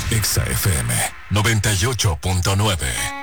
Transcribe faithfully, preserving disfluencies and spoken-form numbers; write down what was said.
Exa F M noventa y ocho punto nueve.